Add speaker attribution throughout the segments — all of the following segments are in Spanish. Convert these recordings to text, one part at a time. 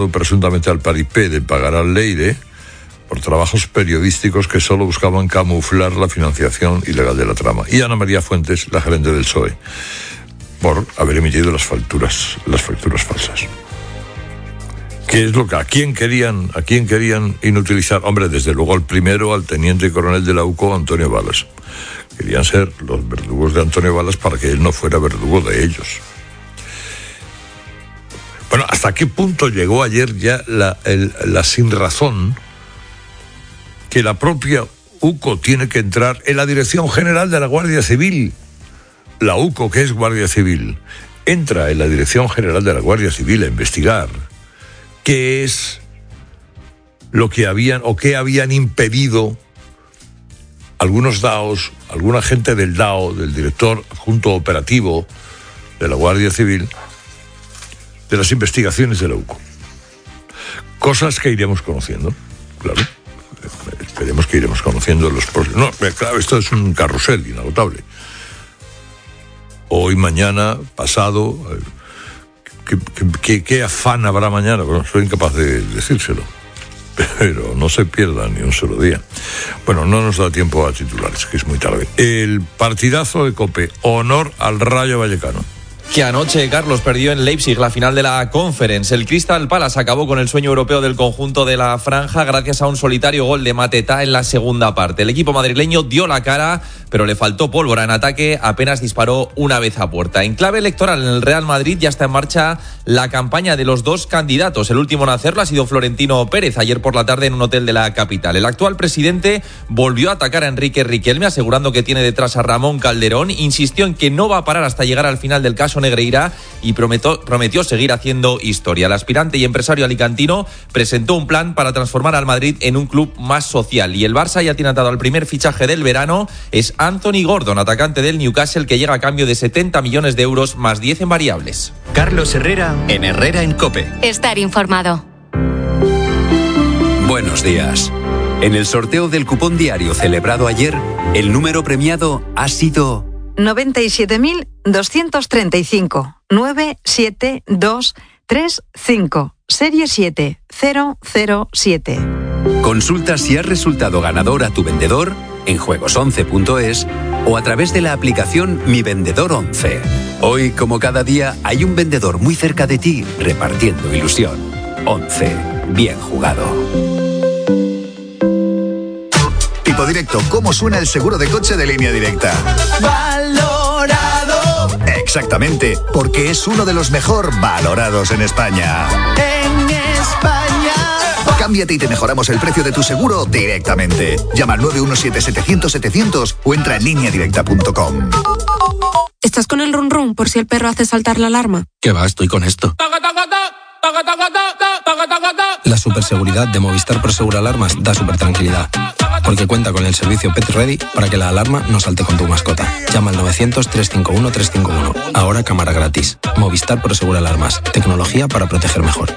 Speaker 1: presuntamente al paripé de pagar al Leire por trabajos periodísticos que solo buscaban camuflar la financiación ilegal de la trama. Y Ana María Fuentes, la gerente del PSOE, por haber emitido las facturas falsas. ¿Qué es lo que a quién querían inutilizar? Hombre, desde luego al primero, al teniente coronel de la UCO, Antonio Balas. Querían ser los verdugos de Antonio Balas para que él no fuera verdugo de ellos. Bueno, ¿hasta qué punto llegó ayer ya la sinrazón que la propia UCO tiene que entrar en la Dirección General de la Guardia Civil? La UCO, que es Guardia Civil, entra en la Dirección General de la Guardia Civil a investigar qué es lo que habían impedido algunos DAOs, alguna gente del DAO, del director adjunto operativo de la Guardia Civil, de las investigaciones de la UCO. Cosas que iremos conociendo, claro. Esperemos que iremos conociendo los próximos. No, claro, esto es un carrusel inagotable. Hoy, mañana, pasado. ¿Qué afán habrá mañana? Bueno, soy incapaz de decírselo. Pero no se pierda ni un solo día. Bueno, no nos da tiempo a titulares, que es muy tarde. El partidazo de COPE, honor al Rayo Vallecano.
Speaker 2: Que anoche Carlos perdió en Leipzig la final de la Conference. El Crystal Palace acabó con el sueño europeo del conjunto de la franja gracias a un solitario gol de Mateta en la segunda parte. El equipo madrileño dio la cara, pero le faltó pólvora en ataque, apenas disparó una vez a puerta. En clave electoral en el Real Madrid ya está en marcha la campaña de los dos candidatos. El último en hacerlo ha sido Florentino Pérez, ayer por la tarde en un hotel de la capital. El actual presidente volvió a atacar a Enrique Riquelme, asegurando que tiene detrás a Ramón Calderón. Insistió en que no va a parar hasta llegar al final del caso Negreira y prometió seguir haciendo historia. El aspirante y empresario alicantino presentó un plan para transformar al Madrid en un club más social. Y el Barça ya tiene atado al primer fichaje del verano. Es Anthony Gordon, atacante del Newcastle, que llega a cambio de 70 millones de euros más 10 en variables.
Speaker 3: Carlos Herrera en Herrera en COPE.
Speaker 4: Estar informado.
Speaker 3: Buenos días. En el sorteo del cupón diario celebrado ayer, el número premiado ha sido
Speaker 5: 97.235 97235, serie 7007.
Speaker 3: Consulta si has resultado ganador a tu vendedor en juegos11.es o a través de la aplicación Mi Vendedor 11. Hoy, como cada día, hay un vendedor muy cerca de ti repartiendo ilusión. 11. Bien jugado.
Speaker 6: Tipo Directo, ¿cómo suena el seguro de coche de Línea Directa?
Speaker 7: Valorado.
Speaker 6: Exactamente, porque es uno de los mejor valorados en España.
Speaker 7: En España.
Speaker 6: Cámbiate y te mejoramos el precio de tu seguro directamente. Llama al 917-700-700 o entra en lineadirecta.com.
Speaker 8: ¿Estás con el run run por si el perro hace saltar la alarma?
Speaker 9: ¿Qué va? Estoy con esto. La superseguridad de Movistar Prosegur Alarmas da super tranquilidad, porque cuenta con el servicio Pet Ready para que la alarma no salte con tu mascota. Llama al 900-351-351. Ahora cámara gratis. Movistar Prosegur Alarmas. Tecnología para proteger mejor.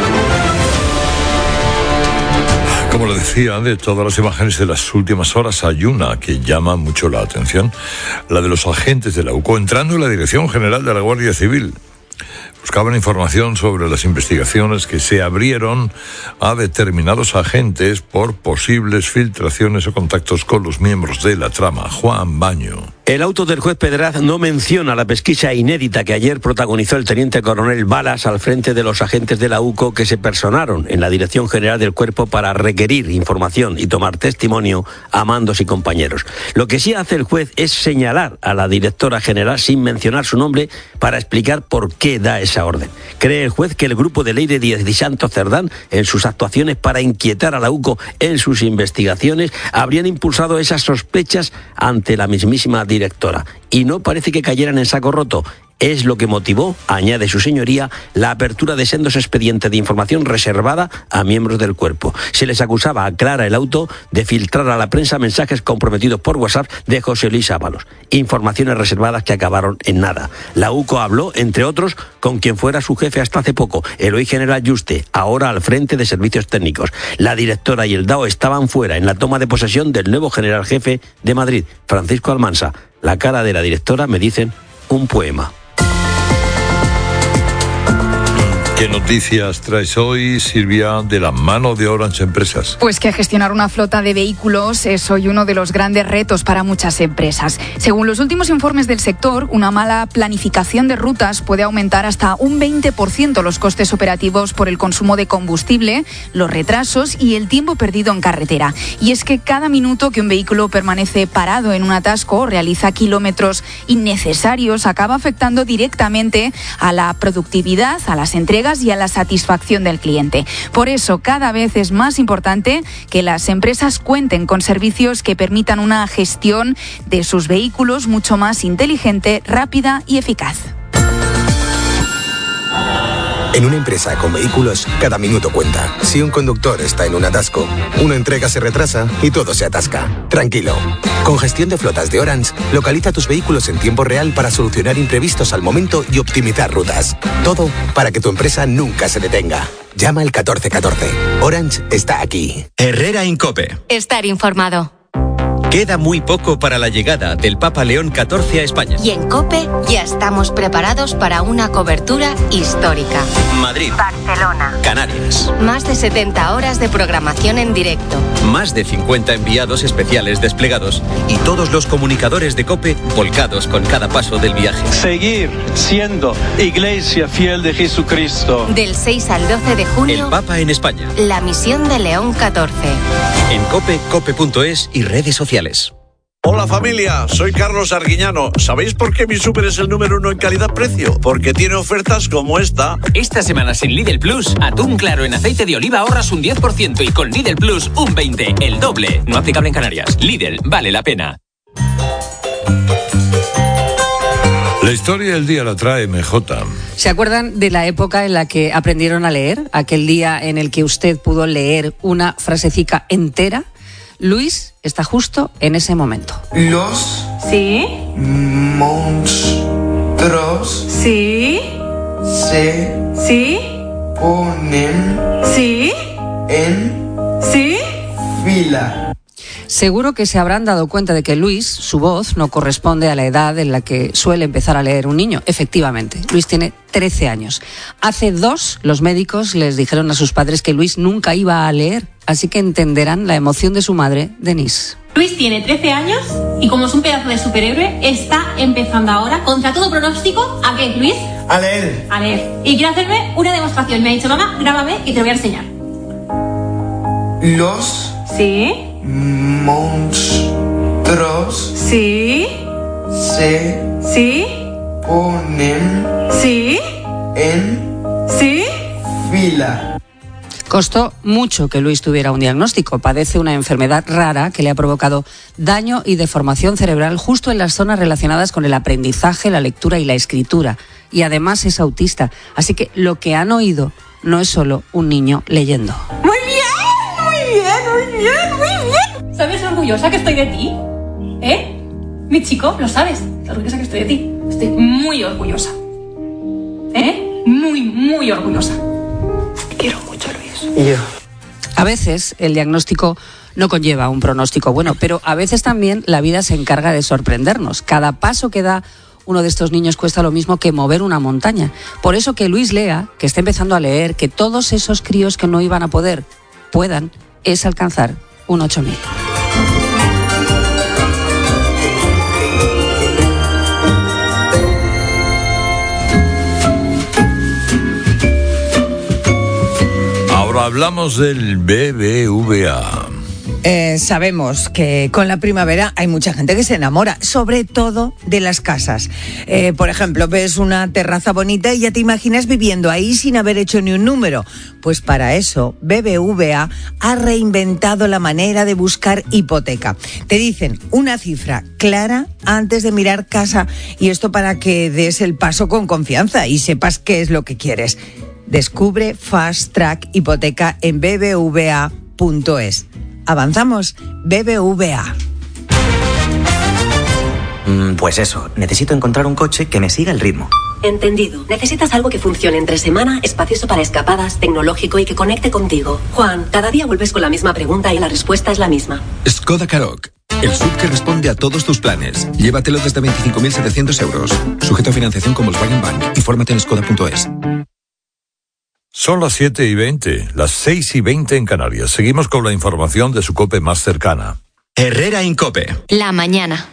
Speaker 1: Como lo decía, de todas las imágenes de las últimas horas hay una que llama mucho la atención, la de los agentes de la UCO entrando en la Dirección General de la Guardia Civil. Buscaban información sobre las investigaciones que se abrieron a determinados agentes por posibles filtraciones o contactos con los miembros de la trama. Juan Baño.
Speaker 10: El auto del juez Pedraz no menciona la pesquisa inédita que ayer protagonizó el teniente coronel Balas al frente de los agentes de la UCO que se personaron en la Dirección General del Cuerpo para requerir información y tomar testimonio a mandos y compañeros. Lo que sí hace el juez es señalar a la directora general sin mencionar su nombre para explicar por qué da esa orden. Cree el juez que el grupo de Leire Díaz y Santos Cerdán, en sus actuaciones para inquietar a la UCO en sus investigaciones, habrían impulsado esas sospechas ante la mismísima directora. Y no parece que cayeran en saco roto. Es lo que motivó, añade su señoría, la apertura de sendos expedientes de información reservada a miembros del cuerpo. Se les acusaba a Clara el Auto de filtrar a la prensa mensajes comprometidos por WhatsApp de José Luis Ábalos. Informaciones reservadas que acabaron en nada. La UCO habló, entre otros, con quien fuera su jefe hasta hace poco, el hoy general Yuste, ahora al frente de servicios técnicos. La directora y el DAO estaban fuera en la toma de posesión del nuevo general jefe de Madrid, Francisco Almansa. La cara de la directora, me dicen, un poema.
Speaker 1: ¿Qué noticias traes hoy, Silvia, de la mano de Orange Empresas?
Speaker 4: Pues que gestionar una flota de vehículos es hoy uno de los grandes retos para muchas empresas. Según los últimos informes del sector, una mala planificación de rutas puede aumentar hasta un 20% los costes operativos por el consumo de combustible, los retrasos y el tiempo perdido en carretera. Y es que cada minuto que un vehículo permanece parado en un atasco o realiza kilómetros innecesarios acaba afectando directamente a la productividad, a las entregas y a la satisfacción del cliente. Por eso, cada vez es más importante que las empresas cuenten con servicios que permitan una gestión de sus vehículos mucho más inteligente, rápida y eficaz.
Speaker 11: En una empresa con vehículos, cada minuto cuenta. Si un conductor está en un atasco, una entrega se retrasa y todo se atasca. Tranquilo. Con gestión de flotas de Orange, localiza tus vehículos en tiempo real para solucionar imprevistos al momento y optimizar rutas. Todo para que tu empresa nunca se detenga. Llama al 1414. Orange está aquí.
Speaker 12: Herrera Incope.
Speaker 13: Estar informado.
Speaker 12: Queda muy poco para la llegada del Papa León XIV a España.
Speaker 13: Y en COPE ya estamos preparados para una cobertura histórica.
Speaker 12: Madrid.
Speaker 13: Barcelona.
Speaker 12: Canarias.
Speaker 13: Más de 70 horas de programación en directo.
Speaker 12: Más de 50 enviados especiales desplegados. Y todos los comunicadores de COPE volcados con cada paso del viaje.
Speaker 14: Seguir siendo Iglesia fiel de Jesucristo.
Speaker 13: Del 6 al 12 de junio.
Speaker 12: El Papa en España.
Speaker 13: La misión de León XIV.
Speaker 12: En COPE, cope.es y redes sociales.
Speaker 15: Hola familia, soy Carlos Arguiñano. ¿Sabéis por qué mi súper es el número 1 en calidad-precio? Porque tiene ofertas como esta.
Speaker 16: Esta semana sin Lidl Plus, atún claro en aceite de oliva ahorras un 10% y con Lidl Plus un 20%, el doble. No aplicable en Canarias. Lidl, vale la pena.
Speaker 1: La historia del día la trae MJ.
Speaker 17: ¿Se acuerdan de la época en la que aprendieron a leer? Aquel día en el que usted pudo leer una frasecica entera. Luis está justo en ese momento.
Speaker 18: Los monstruos se ponen en fila.
Speaker 17: Seguro que se habrán dado cuenta de que Luis, su voz, no corresponde a la edad en la que suele empezar a leer un niño. Efectivamente, Luis tiene 13 años. Hace 2, los médicos les dijeron a sus padres que Luis nunca iba a leer, así que entenderán la emoción de su madre, Denise.
Speaker 19: Luis tiene 13 años y como es un pedazo de superhéroe, está empezando ahora, contra todo pronóstico, ¿a qué, Luis?
Speaker 18: A leer.
Speaker 19: A leer. Y quiere hacerme una demostración. Me ha dicho, mamá, grábame y te voy a enseñar.
Speaker 18: Los monstruos se ponen en fila.
Speaker 17: Costó mucho que Luis tuviera un diagnóstico. Padece una enfermedad rara que le ha provocado daño y deformación cerebral justo en las zonas relacionadas con el aprendizaje, la lectura y la escritura. Y además es autista. Así que lo que han oído no es solo un niño leyendo.
Speaker 19: Muy bien. ¿Sabes lo orgullosa que estoy de ti? Mi chico, lo sabes, lo orgullosa que estoy de ti. Estoy muy orgullosa. Muy orgullosa. Te quiero mucho, Luis.
Speaker 18: Y yo.
Speaker 17: A veces el diagnóstico no conlleva un pronóstico bueno, pero a veces también la vida se encarga de sorprendernos. Cada paso que da uno de estos niños cuesta lo mismo que mover una montaña. Por eso que Luis lea, que está empezando a leer, que todos esos críos que no iban a poder, puedan, es alcanzar un 8000.
Speaker 1: Ahora hablamos del BBVA.
Speaker 20: Sabemos que con la primavera hay mucha gente que se enamora, sobre todo de las casas. Por ejemplo, ves una terraza bonita y ya te imaginas viviendo ahí sin haber hecho ni un número. Pues para eso, BBVA ha reinventado la manera de buscar hipoteca. Te dicen una cifra clara antes de mirar casa, y esto para que des el paso con confianza y sepas qué es lo que quieres. Descubre Fast Track Hipoteca en bbva.es. Avanzamos, BBVA.
Speaker 21: Pues eso, necesito encontrar un coche que me siga el ritmo.
Speaker 22: Entendido. Necesitas algo que funcione entre semana, espacioso para escapadas, tecnológico y que conecte contigo. Juan, cada día vuelves con la misma pregunta y la respuesta es la misma.
Speaker 23: Skoda Karoq, el SUV que responde a todos tus planes. Llévatelo desde 25.700 euros. Sujeto a financiación con Volkswagen Bank. Infórmate en skoda.es.
Speaker 1: Son las 7:20, las 6:20 en Canarias. Seguimos con la información de su COPE más cercana.
Speaker 23: Herrera Incope.
Speaker 13: La mañana.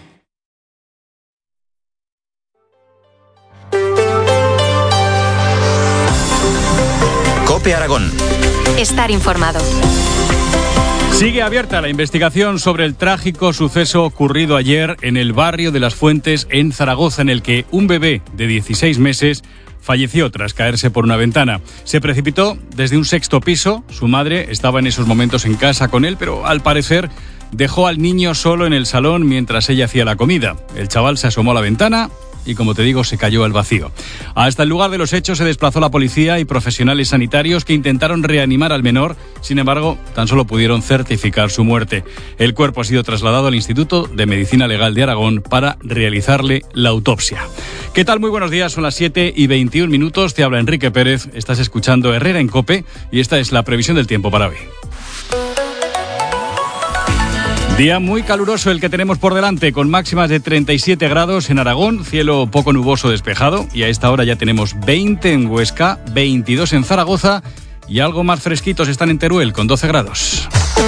Speaker 23: COPE Aragón.
Speaker 13: Estar informado.
Speaker 2: Sigue abierta la investigación sobre el trágico suceso ocurrido ayer en el barrio de Las Fuentes, en Zaragoza, en el que un bebé de 16 meses falleció tras caerse por una ventana. Se precipitó desde un 6º piso. Su madre estaba en esos momentos en casa con él, pero al parecer dejó al niño solo en el salón mientras ella hacía la comida. El chaval se asomó a la ventana y, como te digo, se cayó al vacío. Hasta el lugar de los hechos se desplazó la policía y profesionales sanitarios que intentaron reanimar al menor. Sin embargo, tan solo pudieron certificar su muerte. El cuerpo ha sido trasladado al Instituto de Medicina Legal de Aragón para realizarle la autopsia. ¿Qué tal? Muy buenos días, son las 7:21. Te habla Enrique Pérez, estás escuchando Herrera en COPE y esta es la previsión del tiempo para hoy. Día muy caluroso el que tenemos por delante, con máximas de 37 grados en Aragón, cielo poco nuboso despejado, y a esta hora ya tenemos 20 en Huesca, 22 en Zaragoza y algo más fresquitos están en Teruel, con 12 grados.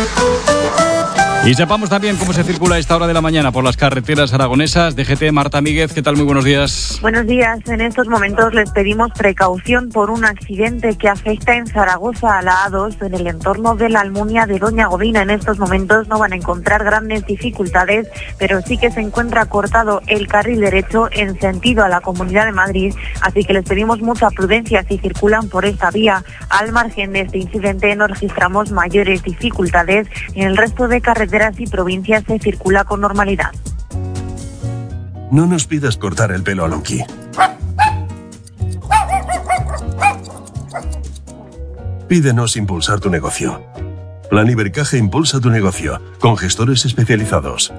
Speaker 2: Y sepamos también cómo se circula a esta hora de la mañana por las carreteras aragonesas. DGT, Marta Míguez, ¿qué tal? Muy buenos días.
Speaker 3: Buenos días. En estos momentos les pedimos precaución por un accidente que afecta en Zaragoza a la A2 en el entorno de la Almunia de Doña Godina. En estos momentos no van a encontrar grandes dificultades, pero sí que se encuentra cortado el carril derecho en sentido a la Comunidad de Madrid, así que les pedimos mucha prudencia si circulan por esta vía. Al margen de este incidente no registramos mayores dificultades. En el resto de carreteras y provincias se circula con normalidad.
Speaker 5: No nos pidas cortar el pelo a Loki. Pídenos impulsar tu negocio. Plan Ibercaja impulsa tu negocio, con gestores especializados.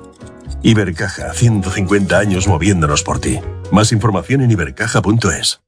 Speaker 5: Ibercaja, 150 años moviéndonos por ti. Más información en ibercaja.es.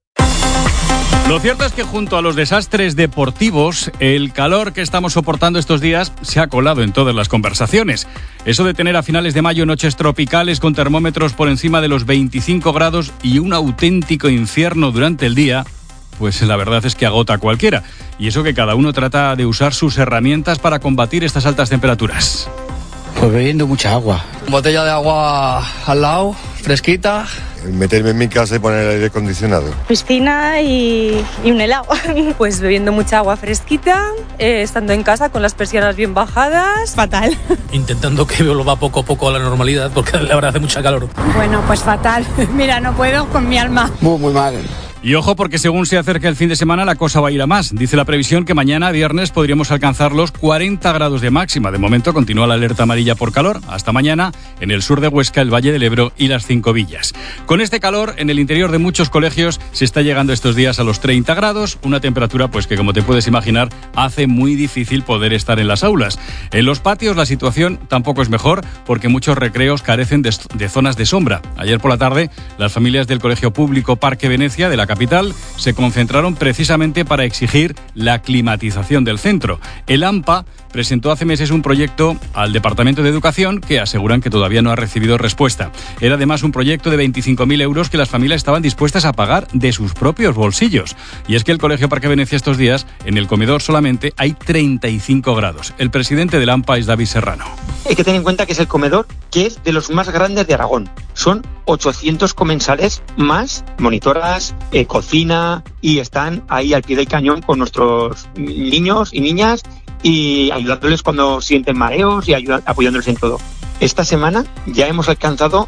Speaker 2: Lo cierto es que junto a los desastres deportivos, el calor que estamos soportando estos días se ha colado en todas las conversaciones. Eso de tener a finales de mayo noches tropicales con termómetros por encima de los 25 grados y un auténtico infierno durante el día, pues la verdad es que agota a cualquiera. Y eso que cada uno trata de usar sus herramientas para combatir estas altas temperaturas.
Speaker 24: Pues bebiendo mucha agua.
Speaker 25: Botella de agua al lado, fresquita.
Speaker 26: Meterme en mi casa y poner el aire acondicionado.
Speaker 27: Piscina y un helado. Pues bebiendo mucha agua fresquita, estando en casa con las persianas bien bajadas. Fatal.
Speaker 28: Intentando que vuelva poco a poco a la normalidad, porque la verdad hace mucha calor.
Speaker 27: Bueno, pues fatal. Mira, no puedo con mi alma.
Speaker 24: Muy mal.
Speaker 2: Y ojo, porque según se acerca el fin de semana la cosa va a ir a más. Dice la previsión que mañana, viernes, podríamos alcanzar los 40 grados de máxima. De momento continúa la alerta amarilla por calor. Hasta mañana en el sur de Huesca, el Valle del Ebro y las 5 villas. Con este calor, en el interior de muchos colegios se está llegando estos días a los 30 grados, una temperatura pues que, como te puedes imaginar, hace muy difícil poder estar en las aulas. En los patios la situación tampoco es mejor, porque muchos recreos carecen de zonas de sombra. Ayer por la tarde, las familias del Colegio Público Parque Venecia de la capital se concentraron precisamente para exigir la climatización del centro. El AMPA presentó hace meses un proyecto al Departamento de Educación que aseguran que todavía no ha recibido respuesta. Era además un proyecto de 25.000 euros que las familias estaban dispuestas a pagar de sus propios bolsillos. Y es que el Colegio Parque Venecia estos días, en el comedor solamente hay 35 grados. El presidente del AMPA es David Serrano.
Speaker 29: Hay que tener en cuenta que es el comedor que es de los más grandes de Aragón. Son 800 comensales más monitoras, cocina, y están ahí al pie del cañón con nuestros niños y niñas y ayudándoles cuando sienten mareos y apoyándoles en todo. Esta semana ya hemos alcanzado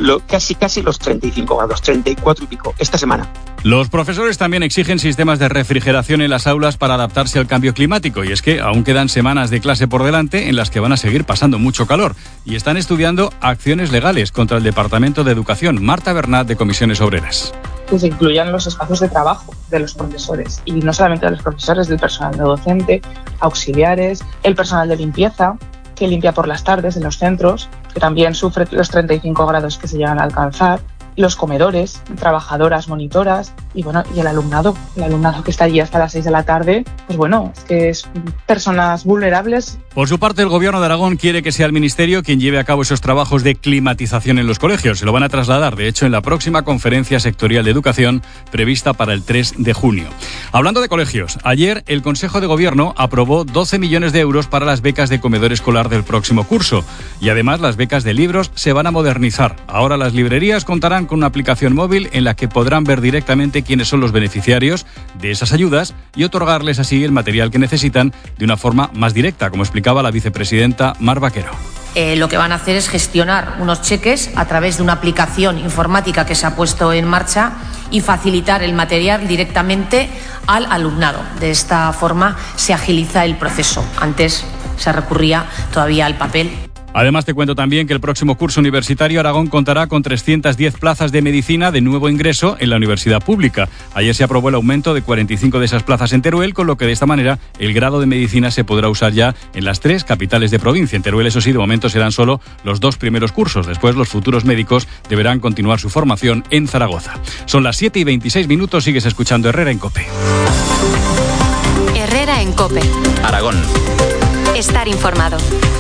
Speaker 29: casi los 35 grados, 34 y pico, esta semana.
Speaker 2: Los profesores también exigen sistemas de refrigeración en las aulas para adaptarse al cambio climático, y es que aún quedan semanas de clase por delante en las que van a seguir pasando mucho calor y están estudiando acciones legales contra el Departamento de Educación. Marta Bernat, de Comisiones Obreras.
Speaker 30: Que se incluyan los espacios de trabajo de los profesores, y no solamente de los profesores, del personal no docente, auxiliares, el personal de limpieza que limpia por las tardes en los centros, que también sufre los 35 grados que se llegan a alcanzar, los comedores, trabajadoras monitoras, y bueno, y el alumnado que está allí hasta las 6 de la tarde, pues bueno, es que es personas vulnerables.
Speaker 2: Por su parte, el Gobierno de Aragón quiere que sea el Ministerio quien lleve a cabo esos trabajos de climatización en los colegios. Se lo van a trasladar, de hecho, en la próxima conferencia sectorial de educación prevista para el 3 de junio. Hablando de colegios, ayer el Consejo de Gobierno aprobó 12 millones de euros para las becas de comedor escolar del próximo curso. Y además las becas de libros se van a modernizar. Ahora las librerías contarán con una aplicación móvil en la que podrán ver directamente quiénes son los beneficiarios de esas ayudas y otorgarles así el material que necesitan de una forma más directa, como explicaba la vicepresidenta Mar Vaquero.
Speaker 4: Lo que van a hacer es gestionar unos cheques a través de una aplicación informática que se ha puesto en marcha y facilitar el material directamente al alumnado. De esta forma se agiliza el proceso. Antes se recurría todavía al papel.
Speaker 2: Además, te cuento también que el próximo curso universitario Aragón contará con 310 plazas de medicina de nuevo ingreso en la universidad pública. Ayer se aprobó el aumento de 45 de esas plazas en Teruel, con lo que de esta manera el grado de medicina se podrá usar ya en las 3 capitales de provincia. En Teruel, eso sí, de momento serán solo los 2 primeros cursos. Después, los futuros médicos deberán continuar su formación en Zaragoza. Son las 7:26, sigues escuchando Herrera en COPE.
Speaker 13: Herrera en COPE.
Speaker 16: Aragón.
Speaker 13: Estar informado.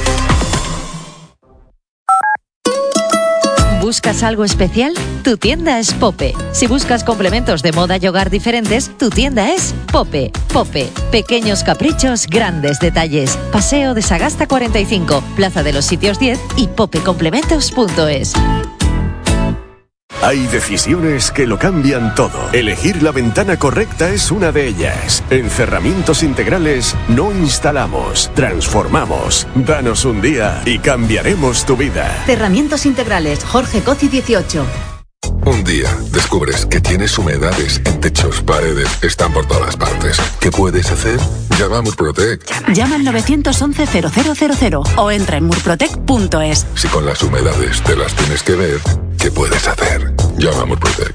Speaker 6: ¿Buscas algo especial? Tu tienda es Pope. Si buscas complementos de moda y hogar diferentes, tu tienda es Pope. Pope. Pequeños caprichos, grandes detalles. Paseo de Sagasta 45, Plaza de los Sitios 10 y popecomplementos.es.
Speaker 7: Hay decisiones que lo cambian todo. Elegir la ventana correcta es una de ellas. En Cerramientos Integrales no instalamos, transformamos. Danos un día y cambiaremos tu vida.
Speaker 8: Cerramientos Integrales, Jorge Coci 18.
Speaker 9: Un día descubres que tienes humedades en techos, paredes, están por todas partes. ¿Qué puedes hacer? Llama a Murprotec.
Speaker 8: Llama al 911-0000 o entra en murprotec.es.
Speaker 9: Si con las humedades te las tienes que ver, ¿qué puedes hacer? Llama a Murprotec.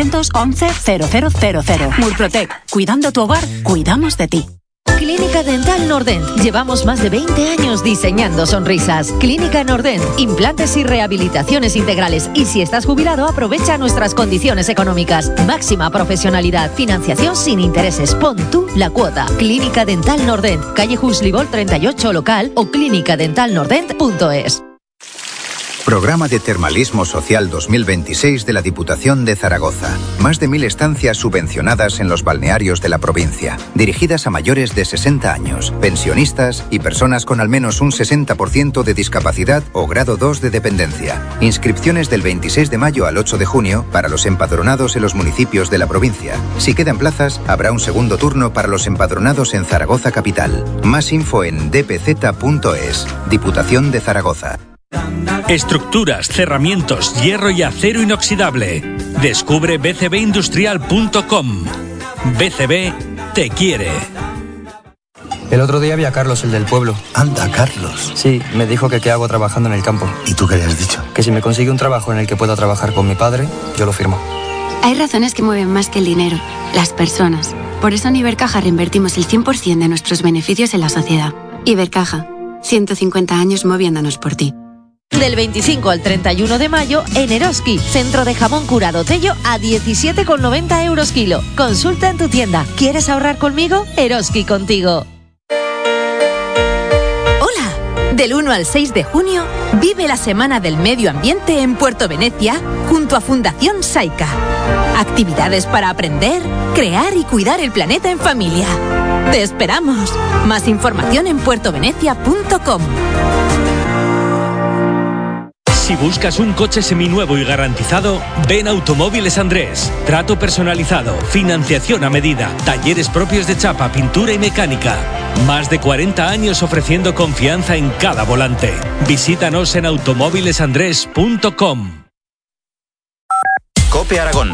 Speaker 8: 911-0000. Murprotec. Cuidando tu hogar, cuidamos de ti.
Speaker 6: Clínica Dental Nordent. Llevamos más de 20 años diseñando sonrisas. Clínica Nordent. Implantes y rehabilitaciones integrales. Y si estás jubilado, aprovecha nuestras condiciones económicas. Máxima profesionalidad. Financiación sin intereses. Pon tú la cuota. Clínica Dental Nordent. Calle Huslibol 38 local o clínicadentalnordent.es.
Speaker 10: Programa de Termalismo Social 2026 de la Diputación de Zaragoza. Más de 1000 estancias subvencionadas en los balnearios de la provincia, dirigidas a mayores de 60 años, pensionistas y personas con al menos un 60% de discapacidad o grado 2 de dependencia. Inscripciones del 26 de mayo al 8 de junio para los empadronados en los municipios de la provincia. Si quedan plazas, habrá un segundo turno para los empadronados en Zaragoza capital. Más info en dpz.es. Diputación de Zaragoza.
Speaker 11: Estructuras, cerramientos, hierro y acero inoxidable. Descubre bcbindustrial.com. BCB te quiere.
Speaker 12: El otro día vi a Carlos, el del pueblo.
Speaker 14: Anda, Carlos.
Speaker 12: Sí, me dijo que qué hago trabajando en el campo.
Speaker 14: ¿Y tú qué le has dicho?
Speaker 12: Que si me consigue un trabajo en el que pueda trabajar con mi padre, yo lo firmo.
Speaker 15: Hay razones que mueven más que el dinero, las personas. Por eso en Ibercaja reinvertimos el 100% de nuestros beneficios en la sociedad. Ibercaja, 150 años moviéndonos por ti.
Speaker 6: Del 25 al 31 de mayo en Eroski, centro de jamón curado Tello a 17,90 euros kilo. Consulta en tu tienda. ¿Quieres ahorrar conmigo? Eroski contigo.
Speaker 31: Hola. Del 1 al 6 de junio, vive la Semana del Medio Ambiente en Puerto Venecia junto a Fundación Saika. Actividades para aprender, crear y cuidar el planeta en familia. ¡Te esperamos! Más información en puertovenecia.com.
Speaker 11: Si buscas un coche seminuevo y garantizado, ven a Automóviles Andrés. Trato personalizado, financiación a medida, talleres propios de chapa, pintura y mecánica. Más de 40 años ofreciendo confianza en cada volante. Visítanos en automóvilesandrés.com.
Speaker 16: COPE Aragón.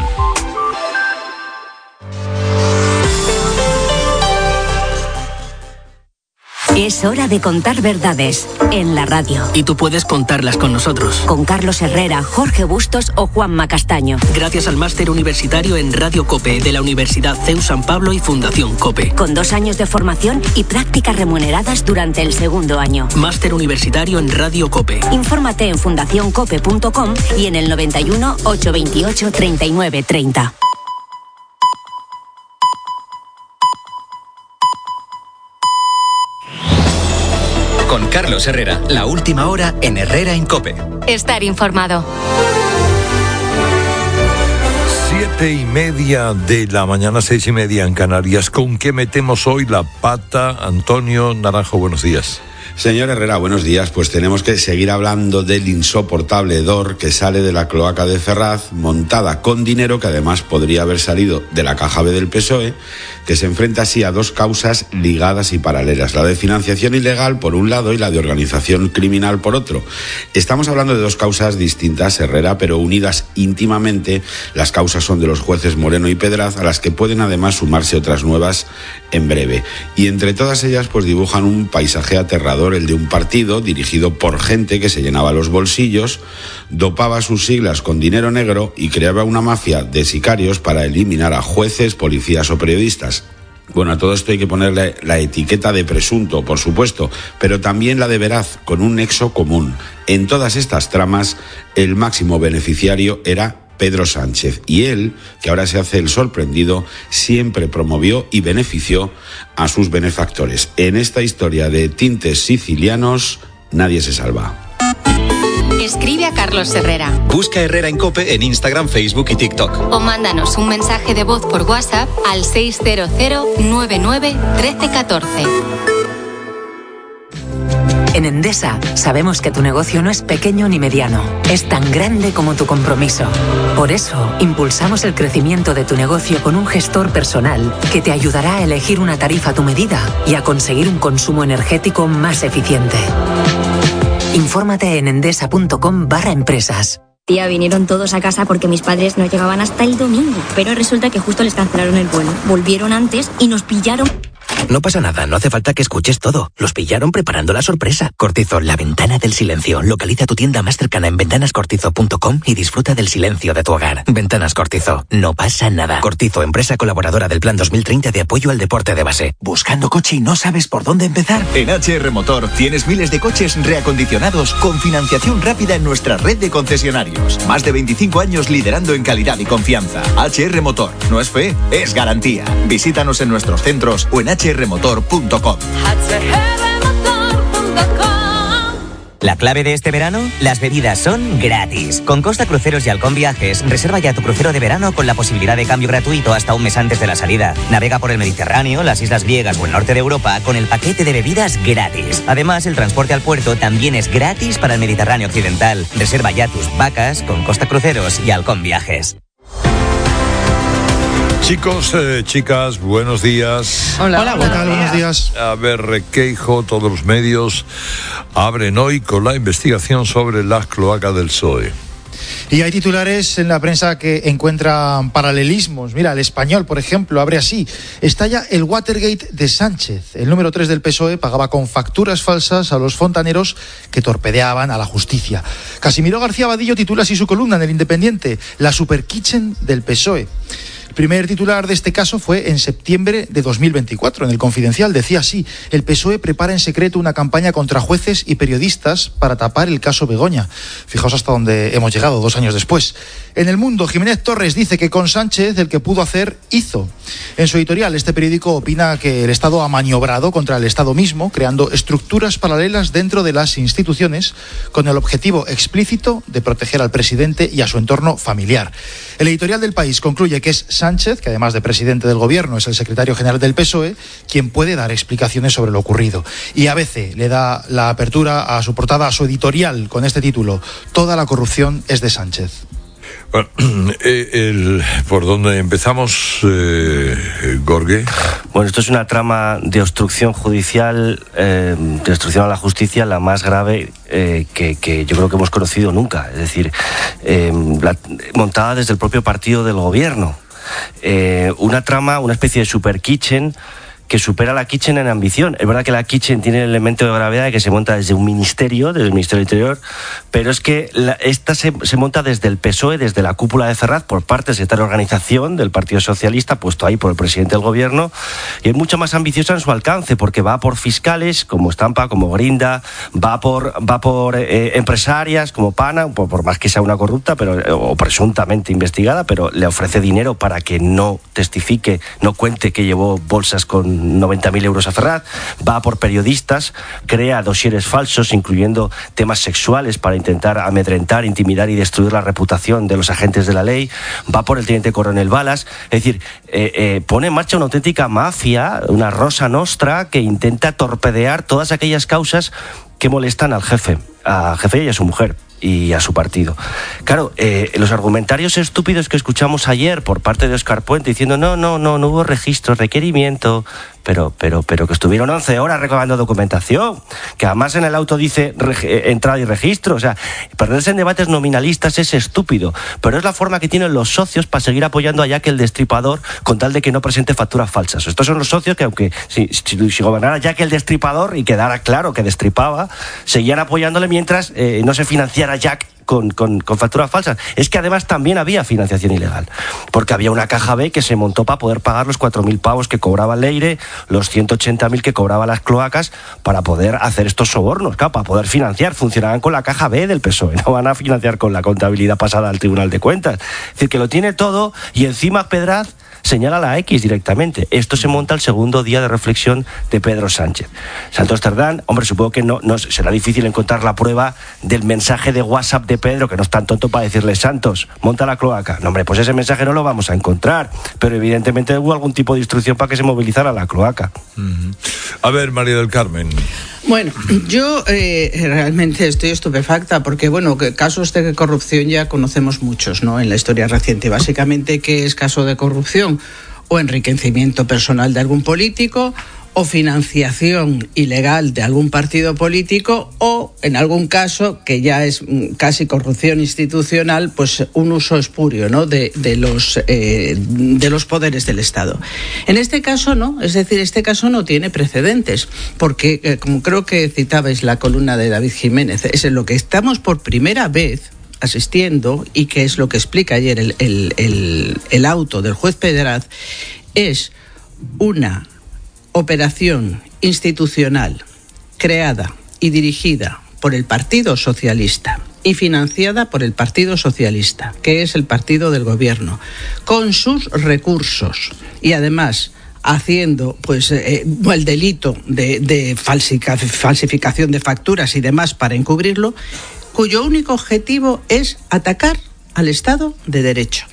Speaker 32: Es hora de contar verdades en la radio.
Speaker 33: Y tú puedes contarlas con nosotros.
Speaker 32: Con Carlos Herrera, Jorge Bustos o Juanma Castaño.
Speaker 33: Gracias al máster universitario en Radio COPE de la Universidad CEU San Pablo y Fundación COPE.
Speaker 32: Con 2 años de formación y prácticas remuneradas durante el segundo año.
Speaker 33: Máster universitario en Radio COPE.
Speaker 32: Infórmate en fundacioncope.com y en el 91 828 39 30.
Speaker 1: Con Carlos Herrera, la última hora en Herrera en COPE.
Speaker 13: Estar informado.
Speaker 3: 7:30 de la mañana, 6:30 en Canarias. ¿Con qué metemos hoy la pata? Antonio Naranjo, buenos días.
Speaker 5: Señor Herrera, buenos días. Pues tenemos que seguir hablando del insoportable hedor que sale de la cloaca de Ferraz, montada con dinero que además podría haber salido de la caja B del PSOE, que se enfrenta así a dos causas ligadas y paralelas, la de financiación ilegal por un lado y la de organización criminal por otro. Estamos hablando de dos causas distintas, Herrera, pero unidas íntimamente. Las causas son de los jueces Moreno y Pedraz, a las que pueden además sumarse otras nuevas en breve. Y entre todas ellas pues dibujan un paisaje aterrador, el de un partido dirigido por gente que se llenaba los bolsillos, dopaba sus siglas con dinero negro y creaba una mafia de sicarios para eliminar a jueces, policías o periodistas. Bueno, a todo esto hay que ponerle la etiqueta de presunto, por supuesto, pero también la de veraz, con un nexo común. En todas estas tramas, el máximo beneficiario era Pedro Sánchez, y él, que ahora se hace el sorprendido, siempre promovió y benefició a sus benefactores. En esta historia de tintes sicilianos, nadie se salva.
Speaker 13: Escribe a Carlos Herrera.
Speaker 1: Busca Herrera en COPE en Instagram, Facebook y TikTok.
Speaker 13: O mándanos un mensaje de voz por WhatsApp al 600 99 1314.
Speaker 17: En Endesa sabemos que tu negocio no es pequeño ni mediano, es tan grande como tu compromiso. Por eso, impulsamos el crecimiento de tu negocio con un gestor personal que te ayudará a elegir una tarifa a tu medida y a conseguir un consumo energético más eficiente. Infórmate en endesa.com/empresas.
Speaker 18: Tía, vinieron todos a casa porque mis padres no llegaban hasta el domingo, pero resulta que justo les cancelaron el vuelo. Volvieron antes y nos pillaron.
Speaker 19: No pasa nada, no hace falta que escuches todo. Los pillaron preparando la sorpresa. Cortizo, la ventana del silencio. Localiza tu tienda más cercana en ventanascortizo.com y disfruta del silencio de tu hogar. Ventanas Cortizo, no pasa nada. Cortizo, empresa colaboradora del Plan 2030 de apoyo al deporte de base.
Speaker 20: ¿Buscando coche y no sabes por dónde empezar?
Speaker 21: En HR Motor tienes miles de coches reacondicionados con financiación rápida en nuestra red de concesionarios. Más de 25 años liderando en calidad y confianza. HR Motor, no es fe, es garantía. Visítanos en nuestros centros o en hrmotor.com.
Speaker 22: La clave de este verano, las bebidas son gratis. Con Costa Cruceros y Halcón Viajes, reserva ya tu crucero de verano con la posibilidad de cambio gratuito hasta un mes antes de la salida. Navega por el Mediterráneo, las islas griegas o el norte de Europa con el paquete de bebidas gratis. Además, el transporte al puerto también es gratis para el Mediterráneo occidental. Reserva ya tus vacas con Costa Cruceros y Halcón Viajes.
Speaker 3: Chicos, chicas, buenos días.
Speaker 23: Hola, ¿qué tal? Buenos días.
Speaker 3: A ver, Requeijo, todos los medios abren hoy con la investigación sobre las cloacas del PSOE.
Speaker 23: Y hay titulares en la prensa que encuentran paralelismos. Mira, El Español, por ejemplo, abre así: estalla el Watergate de Sánchez. El número 3 del PSOE pagaba con facturas falsas a los fontaneros que torpedeaban a la justicia. Casimiro García Vadillo titula así su columna en El Independiente: la superkitchen del PSOE. El primer titular de este caso fue en septiembre de 2024. En El Confidencial decía así: el PSOE prepara en secreto una campaña contra jueces y periodistas para tapar el caso Begoña. Fijaos hasta dónde hemos llegado 2 años después. En El Mundo, Jiménez Torres dice que con Sánchez el que pudo hacer, hizo. En su editorial, este periódico opina que el Estado ha maniobrado contra el Estado mismo, creando estructuras paralelas dentro de las instituciones con el objetivo explícito de proteger al presidente y a su entorno familiar. El editorial del País concluye que es Sánchez, que además de presidente del gobierno es el secretario general del PSOE, quien puede dar explicaciones sobre lo ocurrido. Y ABC le da la apertura a su portada, a su editorial, con este título: toda la corrupción es de Sánchez.
Speaker 3: Bueno, ¿por dónde empezamos, Gorge?
Speaker 25: Bueno, esto es una trama de obstrucción judicial, de obstrucción a la justicia, la más grave que yo creo que hemos conocido nunca. Es decir, montada desde el propio partido del gobierno. Una trama, una especie de super kitchen que supera la kitchen en ambición. Es verdad que la kitchen tiene el elemento de gravedad de que se monta desde un ministerio, desde el Ministerio del Interior, pero es que esta se monta desde el PSOE, desde la cúpula de Ferraz, por parte del secretario de organización del Partido Socialista, puesto ahí por el presidente del gobierno, y es mucho más ambiciosa en su alcance, porque va por fiscales como Estampa, como Grinda, va por empresarias como Pana, por más que sea una corrupta o presuntamente investigada, pero le ofrece dinero para que no testifique, no cuente que llevó bolsas con 90.000 euros a Ferraz, va por periodistas, crea dosieres falsos, incluyendo temas sexuales para intentar amedrentar, intimidar y destruir la reputación de los agentes de la ley, va por el teniente coronel Balas, es decir, pone en marcha una auténtica mafia, una Rosa Nostra, que intenta torpedear todas aquellas causas que molestan al jefe y a su mujer y a su partido. Claro, los argumentarios estúpidos que escuchamos ayer por parte de Óscar Puente diciendo no hubo registro, requerimiento, pero que estuvieron 11 horas recabando documentación, que además en el auto dice entrada y registro. O sea, perderse en debates nominalistas es estúpido, pero es la forma que tienen los socios para seguir apoyando a Jack el Destripador con tal de que no presente facturas falsas. Estos son los socios que, aunque si gobernara Jack el Destripador y quedara claro que destripaba, seguían apoyándole mientras no se financiara Jack con facturas falsas. Es que además también había financiación ilegal, porque había una caja B que se montó para poder pagar los 4.000 pavos que cobraba Leire, los 180.000 que cobraba las cloacas, para poder hacer estos sobornos, claro, para poder financiar. Funcionaban con la caja B del PSOE, no van a financiar con la contabilidad pasada al Tribunal de Cuentas. Es decir, que lo tiene todo y encima Pedraz señala la X directamente. Esto se monta el segundo día de reflexión de Pedro Sánchez. Santos Cerdán, hombre, supongo que no será difícil encontrar la prueba del mensaje de WhatsApp de Pedro, que no es tan tonto para decirle: Santos, monta la cloaca. No, hombre, pues ese mensaje no lo vamos a encontrar, pero evidentemente hubo algún tipo de instrucción para que se movilizara la cloaca.
Speaker 3: A ver, María del Carmen.
Speaker 2: Bueno, yo realmente estoy estupefacta porque, bueno, casos de corrupción ya conocemos muchos, ¿no?, en la historia reciente. Básicamente, ¿qué es caso de corrupción? O enriquecimiento personal de algún político, o financiación ilegal de algún partido político, o, en algún caso, que ya es casi corrupción institucional, pues un uso espurio, ¿no?, de los poderes del Estado. En este caso no, es decir, este caso no tiene precedentes, porque, como creo que citabais la columna de David Jiménez, es en lo que estamos por primera vez asistiendo, y que es lo que explica ayer el auto del juez Pedraz, es una operación institucional creada y dirigida por el Partido Socialista y financiada por el Partido Socialista, que es el partido del gobierno, con sus recursos, y además haciendo el delito de falsificación de facturas y demás para encubrirlo, cuyo único objetivo es atacar al Estado de Derecho.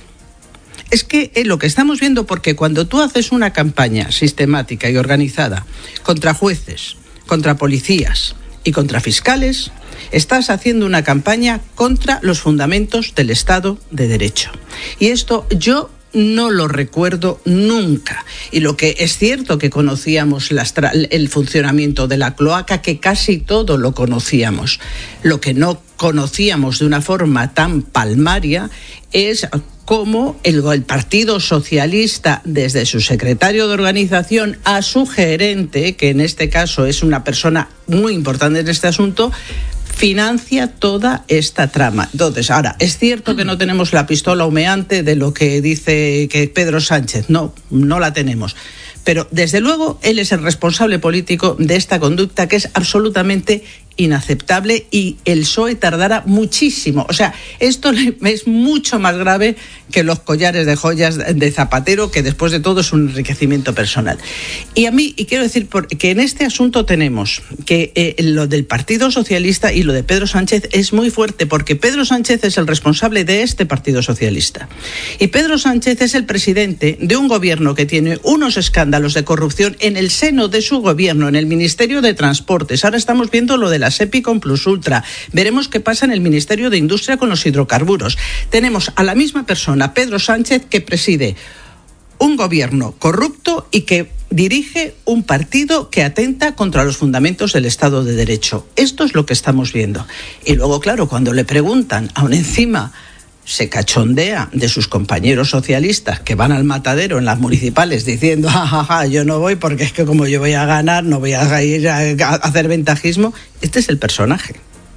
Speaker 2: Es que es lo que estamos viendo, porque cuando tú haces una campaña sistemática y organizada contra jueces, contra policías y contra fiscales, estás haciendo una campaña contra los fundamentos del Estado de Derecho. Y esto yo no lo recuerdo nunca. Y lo que es cierto que conocíamos el funcionamiento de la cloaca, que casi todo lo conocíamos. Lo que no conocíamos de una forma tan palmaria es cómo el Partido Socialista, desde su secretario de organización a su gerente, que en este caso es una persona muy importante en este asunto, financia toda esta trama. Entonces, ahora, es cierto que no tenemos la pistola humeante de lo que dice que Pedro Sánchez. No la tenemos. Pero, desde luego, él es el responsable político de esta conducta, que es absolutamente inaceptable, y el PSOE tardará muchísimo. O sea, esto es mucho más grave que los collares de joyas de Zapatero, que después de todo es un enriquecimiento personal. Y quiero decir que en este asunto tenemos que lo del Partido Socialista y lo de Pedro Sánchez es muy fuerte, porque Pedro Sánchez es el responsable de este Partido Socialista. Y Pedro Sánchez es el presidente de un gobierno que tiene unos escándalos de corrupción en el seno de su gobierno, en el Ministerio de Transportes. Ahora estamos viendo lo de la SEPI con Plus Ultra. Veremos qué pasa en el Ministerio de Industria con los hidrocarburos. Tenemos a la misma persona, Pedro Sánchez, que preside un gobierno corrupto y que dirige un partido que atenta contra los fundamentos del Estado de Derecho. Esto es lo que estamos viendo. Y luego, claro, cuando le preguntan, aún encima se cachondea de sus compañeros socialistas que van al matadero en las municipales diciendo: yo no voy porque es que como yo voy a ganar, no voy a ir a hacer ventajismo. Este es el personaje.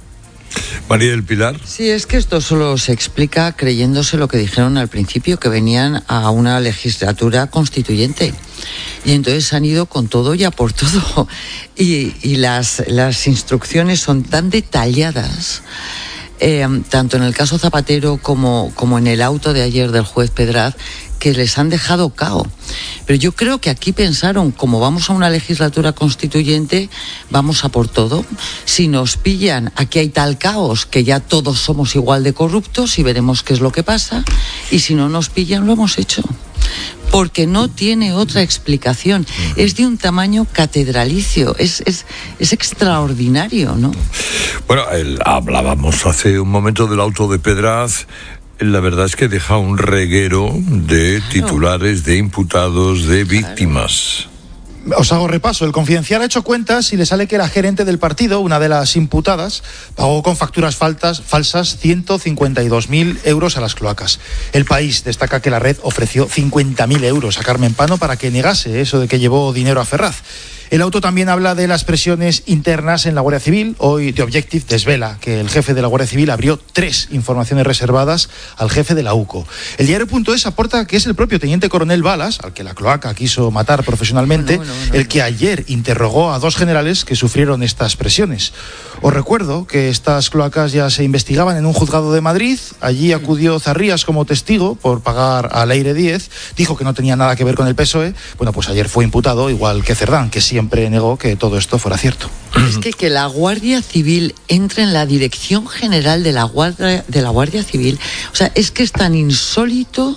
Speaker 3: María del Pilar.
Speaker 4: Sí, es que esto solo se explica creyéndose lo que dijeron al principio, que venían a una legislatura constituyente. Y entonces han ido con todo y a por todo. Y las instrucciones son tan detalladas tanto en el caso Zapatero como en el auto de ayer del juez Pedraz, que les han dejado cao. Pero yo creo que aquí pensaron, como vamos a una legislatura constituyente, vamos a por todo. Si nos pillan, aquí hay tal caos que ya todos somos igual de corruptos y veremos qué es lo que pasa. Y si no nos pillan, lo hemos hecho. Porque no tiene otra explicación. Es de un tamaño catedralicio, es extraordinario, ¿no?
Speaker 3: Bueno, hablábamos hace un momento del auto de Pedraz. La verdad es que deja un reguero de titulares, de imputados, de víctimas.
Speaker 23: Os hago repaso. El Confidencial ha hecho cuentas y le sale que la gerente del partido, una de las imputadas, pagó con facturas falsas 152.000 euros a las cloacas. El País destaca que la red ofreció 50.000 euros a Carmen Pano para que negase eso de que llevó dinero a Ferraz. El auto también habla de las presiones internas en la Guardia Civil. Hoy The Objective desvela que el jefe de la Guardia Civil abrió 3 informaciones reservadas al jefe de la UCO. El diario.es aporta que es el propio teniente coronel Balas, al que la cloaca quiso matar profesionalmente, el que ayer interrogó a 2 generales que sufrieron estas presiones. Os recuerdo que estas cloacas ya se investigaban en un juzgado de Madrid. Allí acudió Zarrías como testigo por pagar a Leire Díez. Dijo que no tenía nada que ver con el PSOE. Bueno, pues ayer fue imputado, igual que Cerdán, que siempre negó que todo esto fuera cierto.
Speaker 4: Es que la Guardia Civil entre en la Dirección General de la Guardia Civil, o sea, es que es tan insólito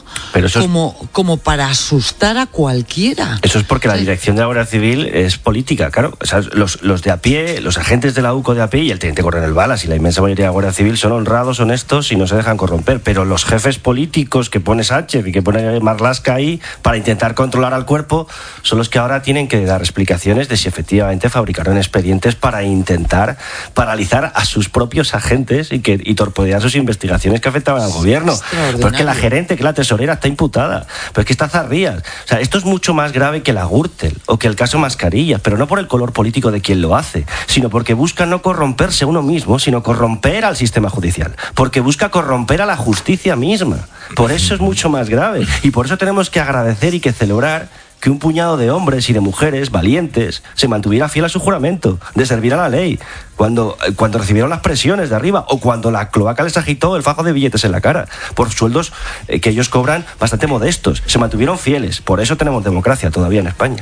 Speaker 4: como para asustar a cualquiera.
Speaker 25: Eso es porque la dirección de la Guardia Civil es política, claro. O sea, los de a pie, los agentes de la UCO de a pie y el teniente coronel Balas y la inmensa mayoría de la Guardia Civil son honrados, honestos y no se dejan corromper. Pero los jefes políticos que pone Sánchez y que pone Marlaska ahí para intentar controlar al cuerpo son los que ahora tienen que dar explicaciones de si efectivamente fabricaron expedientes para intentar paralizar a sus propios agentes y torpedear sus investigaciones que afectaban al gobierno. Pero es que la gerente, que la tesorera, está imputada. Pero es que está Zarrías. O sea, esto es mucho más grave que la Gürtel o que el caso Mascarillas, pero no por el color político de quien lo hace, sino porque busca no corromperse uno mismo, sino corromper al sistema judicial. Porque busca corromper a la justicia misma. Por eso es mucho más grave. Y por eso tenemos que agradecer y que celebrar que un puñado de hombres y de mujeres valientes se mantuviera fiel a su juramento de servir a la ley cuando recibieron las presiones de arriba o cuando la cloaca les agitó el fajo de billetes en la cara por sueldos que ellos cobran bastante modestos. Se mantuvieron fieles. Por eso tenemos democracia todavía en España.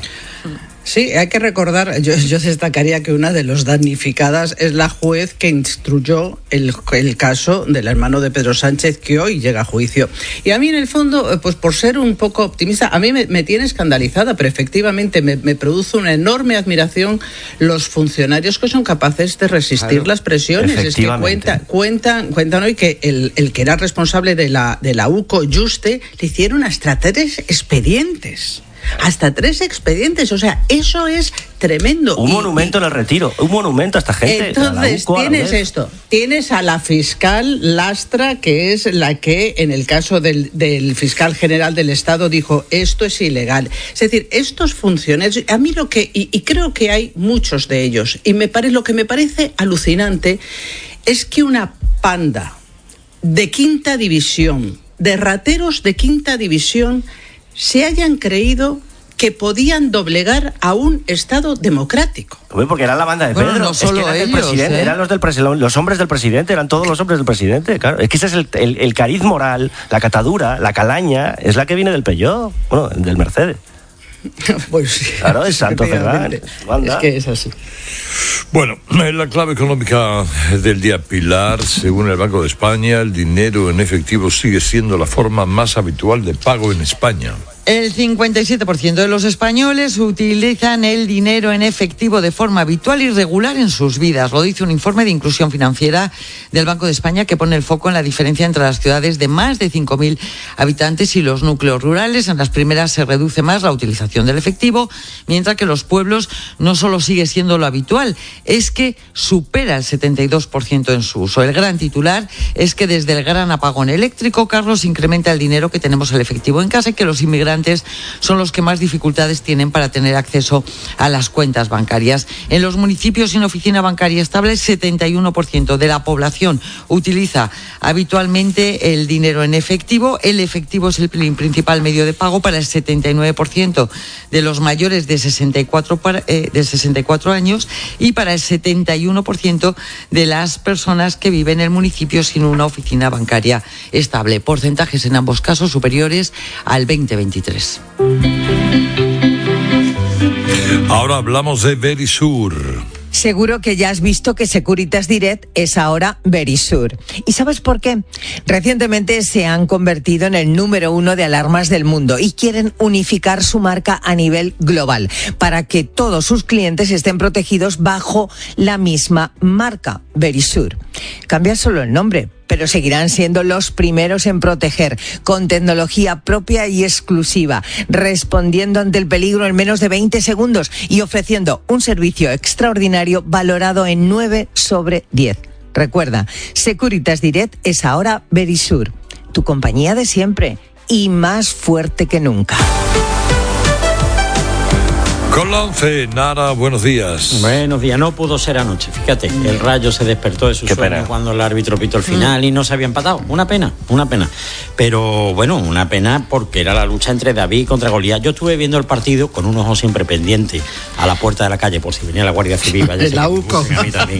Speaker 2: Sí, hay que recordar, yo destacaría que una de las damnificadas es la juez que instruyó el caso del hermano de Pedro Sánchez, que hoy llega a juicio. Y a mí, en el fondo, pues por ser un poco optimista, a mí me tiene escandalizada, pero efectivamente me produce una enorme admiración los funcionarios que son capaces de resistir las presiones. Es que cuentan hoy que el que era responsable de la UCO, Juste, le hicieron hasta 3 expedientes. Hasta 3 expedientes, o sea, eso es tremendo.
Speaker 25: Un monumento en el Retiro, un monumento a esta gente.
Speaker 2: Entonces, tienes a la fiscal Lastra, que es la que en el caso del fiscal general del Estado dijo, esto es ilegal. Es decir, estos funcionarios, a mí y creo que hay muchos de ellos, y lo que me parece alucinante es que una panda de quinta división, de rateros de quinta división, se hayan creído que podían doblegar a un Estado democrático.
Speaker 25: Porque era la banda de Pedro.
Speaker 4: No solo
Speaker 25: es que
Speaker 4: ellos,
Speaker 25: presidente, eran los hombres del presidente, eran todos los hombres del presidente. Claro, es que ese es el cariz moral, la catadura, la calaña, es la que viene del Peugeot, del Mercedes.
Speaker 2: Pues sí.
Speaker 25: Claro, es Santo Ferran.
Speaker 2: Es que es así.
Speaker 3: Bueno, en la clave económica del día, Pilar, según el Banco de España, el dinero en efectivo sigue siendo la forma más habitual de pago en España.
Speaker 4: El 57% de los españoles utilizan el dinero en efectivo de forma habitual y regular en sus vidas. Lo dice un informe de inclusión financiera del Banco de España que pone el foco en la diferencia entre las ciudades de más de 5.000 habitantes y los núcleos rurales. En las primeras se reduce más la utilización del efectivo, mientras que en los pueblos no solo sigue siendo lo habitual, es que supera el 72% en su uso. El gran titular es que desde el gran apagón eléctrico, Carlos, incrementa el dinero que tenemos el efectivo en casa y que los inmigrantes inmigrantes son los que más dificultades tienen para tener acceso a las cuentas bancarias. En los municipios sin oficina bancaria estable, el 71% de la población utiliza habitualmente el dinero en efectivo. El efectivo es el principal medio de pago para el 79% de los mayores de 64 años y para el 71% de las personas que viven en municipios sin una oficina bancaria estable. Porcentajes en ambos casos superiores al 2023.
Speaker 3: Ahora hablamos de Verisur.
Speaker 7: Seguro que ya has visto que Securitas Direct es ahora Verisur. ¿Y sabes por qué? Recientemente se han convertido en el número 1 de alarmas del mundo y quieren unificar su marca a nivel global para que todos sus clientes estén protegidos bajo la misma marca, Verisur. Cambia solo el nombre, pero seguirán siendo los primeros en proteger, con tecnología propia y exclusiva, respondiendo ante el peligro en menos de 20 segundos y ofreciendo un servicio extraordinario valorado en 9 sobre 10. Recuerda, Securitas Direct es ahora Verisur, tu compañía de siempre y más fuerte que nunca.
Speaker 3: Con la 11, Nara, buenos días.
Speaker 8: Buenos días, no pudo ser anoche, fíjate, el Rayo se despertó de su sueño cuando el árbitro pitó el final y no se había empatado, una pena, pero bueno, una pena porque era la lucha entre David contra Goliat. Yo estuve viendo el partido con un ojo siempre pendiente a la puerta de la calle por si venía la Guardia Civil, vaya a mí también.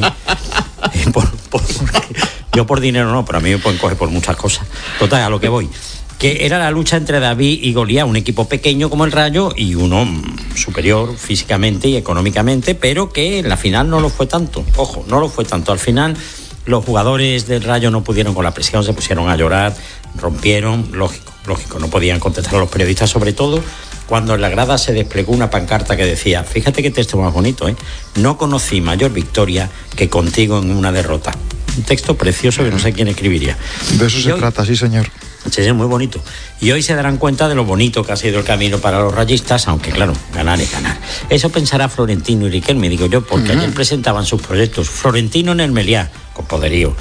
Speaker 8: Yo por dinero no, pero a mí me pueden coger por muchas cosas. Total, a lo que voy, que era la lucha entre David y Goliat, un equipo pequeño como el Rayo y uno superior físicamente y económicamente, pero que en la final no lo fue tanto. Ojo, no lo fue tanto. Al final los jugadores del Rayo no pudieron con la presión, se pusieron a llorar, rompieron, lógico, no podían contestar a los periodistas, sobre todo cuando en la grada se desplegó una pancarta que decía, fíjate qué texto más bonito, no conocí mayor victoria que contigo en una derrota. Un texto precioso que no sé quién escribiría.
Speaker 23: De eso se trata, sí señor.
Speaker 8: Sí, es muy bonito. Y hoy se darán cuenta de lo bonito que ha sido el camino para los rayistas, aunque claro, ganar es ganar. Eso pensará Florentino y Riquelme, digo yo, porque ayer presentaban sus proyectos. Florentino en el Meliá, con poderío.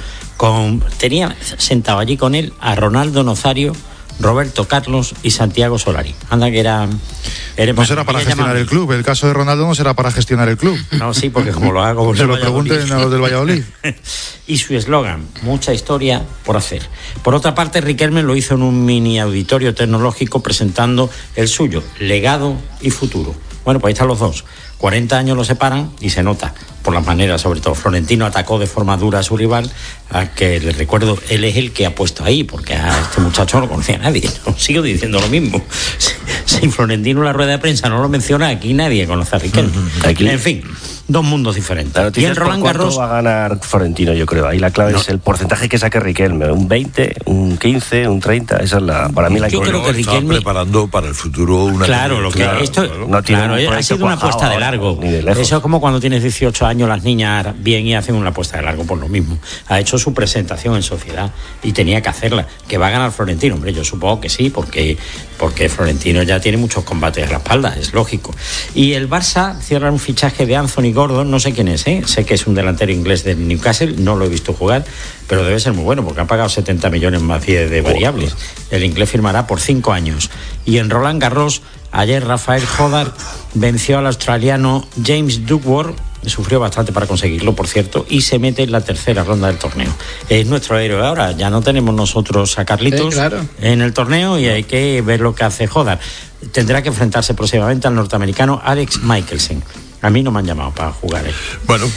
Speaker 8: Tenía sentado allí con él a Ronaldo Nazario, Roberto Carlos y Santiago Solari. Anda que era...
Speaker 23: No será para gestionar el club. El caso de Ronaldo no será para gestionar el club.
Speaker 8: No, sí, porque como lo hago...
Speaker 23: Se lo pregunten a los del Valladolid.
Speaker 8: Y su eslogan, mucha historia por hacer. Por otra parte, Riquelme lo hizo en un mini auditorio tecnológico presentando el suyo, legado y futuro. Bueno, pues ahí están los dos. 40 años los separan y se nota por las maneras, sobre todo. Florentino atacó de forma dura a su rival, a que les recuerdo, él es el que ha puesto ahí, porque a este muchacho no lo conocía nadie. No, sigo diciendo lo mismo. Si Florentino en la rueda de prensa no lo menciona, aquí nadie conoce a Riquelme. En fin, dos mundos diferentes.
Speaker 25: Y el Roland Garros va a ganar Florentino, yo creo. Ahí la clave es el porcentaje que saque Riquelme, un 20, un 15, un 30, esa es para mí la
Speaker 8: clave. Yo creo que Riquelme
Speaker 3: está preparando para el futuro una...
Speaker 8: Claro, lo que esto no tiene ha sido una apuesta de largo. Eso es como cuando tienes 18 años, las niñas bien y hacen una apuesta de largo por lo mismo. Ha hecho su presentación en sociedad y tenía que hacerla. Que va a ganar Florentino, hombre, yo supongo que sí, porque Florentino ya tiene muchos combates a la espalda, es lógico. Y el Barça cierra un fichaje de Anthony Gordon, no sé quién es, sé que es un delantero inglés del Newcastle, no lo he visto jugar, pero debe ser muy bueno porque ha pagado 70 millones más de variables. El inglés firmará por 5 años. Y en Roland Garros, ayer Rafael Jodar venció al australiano James Duckworth, sufrió bastante para conseguirlo, por cierto, y se mete en la tercera ronda del torneo. Es nuestro héroe ahora, ya no tenemos nosotros a Carlitos en el torneo y hay que ver lo que hace Jodar. Tendrá que enfrentarse próximamente al norteamericano Alex Michelsen. A mí no me han llamado para jugar.
Speaker 3: Bueno,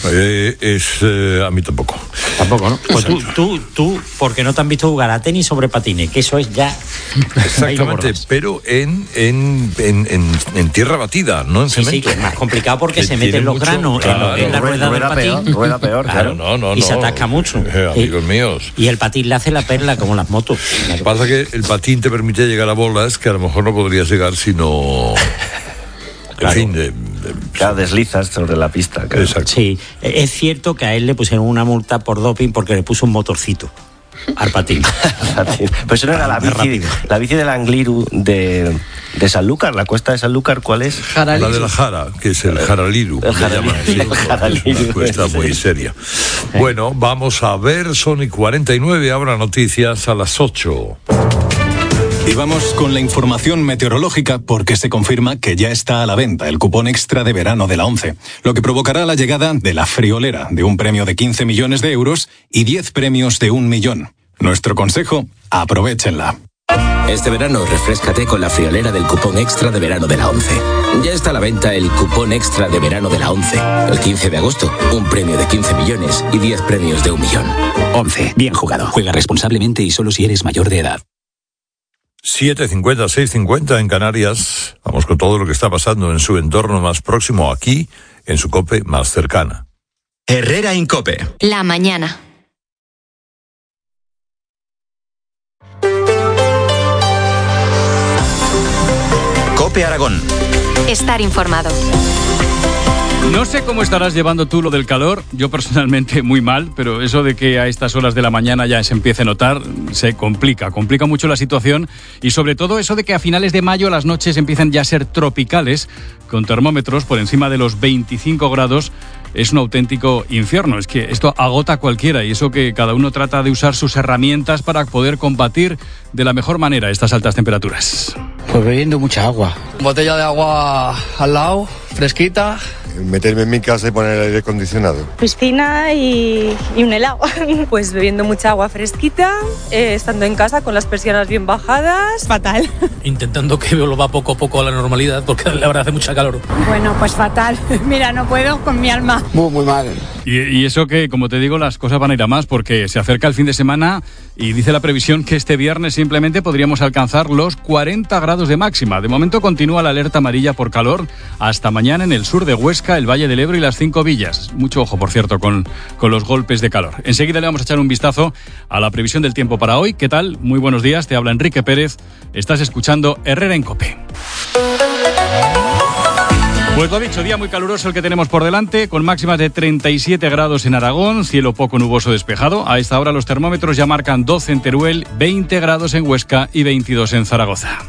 Speaker 3: a mí tampoco.
Speaker 8: Tampoco, ¿no? Pues tú, porque no te han visto jugar a tenis sobre patines, que eso es ya...
Speaker 3: Exactamente, pero en tierra batida, no en cemento.
Speaker 8: Sí, que es más complicado porque se meten los granos en la rueda del patín.
Speaker 25: Rueda peor, claro.
Speaker 3: No.
Speaker 8: Y se atasca mucho.
Speaker 3: Amigos míos.
Speaker 8: Y el patín le hace la perla como las motos.
Speaker 3: Lo que pasa es que el patín te permite llegar a bolas que a lo mejor no podrías llegar si no... En fin,
Speaker 25: deslizas sobre la pista. Claro.
Speaker 3: Exacto.
Speaker 8: Sí, es cierto que a él le pusieron una multa por doping porque le puso un motorcito al patín.
Speaker 25: Pero eso no era la bici del Angliru de Sanlúcar, la cuesta de Sanlúcar, ¿cuál es?
Speaker 3: La de la Jara, que es el Jaraliru.
Speaker 25: El Jaraliru.
Speaker 3: Una cuesta muy seria. Bueno, vamos a ver, son y 49, ahora noticias a las 8.
Speaker 6: Y vamos con la información meteorológica porque se confirma que ya está a la venta el cupón extra de verano de la ONCE, lo que provocará la llegada de la friolera de un premio de 15 millones de euros y 10 premios de 1 millón. Nuestro consejo, aprovéchenla.
Speaker 9: Este verano refréscate con la friolera del cupón extra de verano de la ONCE. Ya está a la venta el cupón extra de verano de la ONCE. El 15 de agosto, un premio de 15 millones y 10 premios de 1 millón. ONCE, bien jugado. Juega responsablemente y solo si eres mayor de edad.
Speaker 3: 7:50, 6:50 en Canarias. Vamos con todo lo que está pasando en su entorno más próximo, aquí, en su COPE más cercana.
Speaker 1: Herrera Incope.
Speaker 13: La mañana.
Speaker 1: COPE Aragón.
Speaker 13: Estar informado.
Speaker 10: No sé cómo estarás llevando tú lo del calor, yo personalmente muy mal, pero eso de que a estas horas de la mañana ya se empiece a notar, se complica mucho la situación, y sobre todo eso de que a finales de mayo las noches empiezan ya a ser tropicales, con termómetros por encima de los 25 grados, es un auténtico infierno. Es que esto agota a cualquiera, y eso que cada uno trata de usar sus herramientas para poder combatir de la mejor manera estas altas temperaturas.
Speaker 12: Pues bebiendo mucha agua.
Speaker 14: Botella de agua al lado, fresquita.
Speaker 15: Meterme en mi casa y poner el aire acondicionado.
Speaker 24: Piscina y un helado.
Speaker 26: Pues bebiendo mucha agua fresquita, estando en casa con las persianas bien bajadas.
Speaker 24: Fatal.
Speaker 14: Intentando que vuelva poco a poco a la normalidad, porque la verdad hace mucha calor.
Speaker 24: Bueno, pues fatal. Mira, no puedo con mi alma.
Speaker 15: Muy mal.
Speaker 10: Y eso que, como te digo, las cosas van a ir a más, porque se acerca el fin de semana y dice la previsión que este viernes simplemente podríamos alcanzar los 40 grados de máxima. De momento continúa la alerta amarilla por calor hasta mañana en el sur de Huesca, el Valle del Ebro y las 5 villas. Mucho ojo, por cierto, con los golpes de calor. Enseguida le vamos a echar un vistazo a la previsión del tiempo para hoy. ¿Qué tal? Muy buenos días, te habla Enrique Pérez. Estás escuchando Herrera en COPE. Pues lo dicho, día muy caluroso el que tenemos por delante, con máximas de 37 grados en Aragón, cielo poco nuboso despejado. A esta hora los termómetros ya marcan 12 en Teruel, 20 grados en Huesca y 22 en Zaragoza.